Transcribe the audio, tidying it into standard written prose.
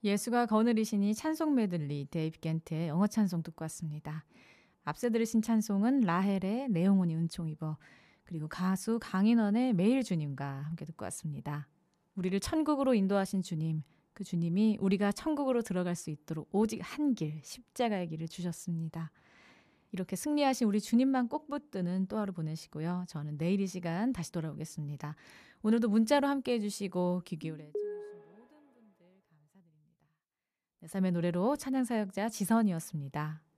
예수가 거느리시니 찬송 메들리 데이비 겐트의 영어 찬송 듣고 왔습니다. 앞서 들으신 찬송은 라헬의 내 영혼이 은총 입어, 그리고 가수 강인원의 매일 주님과 함께 듣고 왔습니다. 우리를 천국으로 인도하신 주님, 그 주님이 우리가 천국으로 들어갈 수 있도록 오직 한 길, 십자가의 길을 주셨습니다. 이렇게 승리하신 우리 주님만 꼭 붙드는 또 하루 보내시고요. 저는 내일 이 시간 다시 돌아오겠습니다. 오늘도 문자로 함께 해주시고 귀 기울여 주신 모든 분들 감사드립니다. 내 삶의 노래로 찬양사역자 지선이었습니다.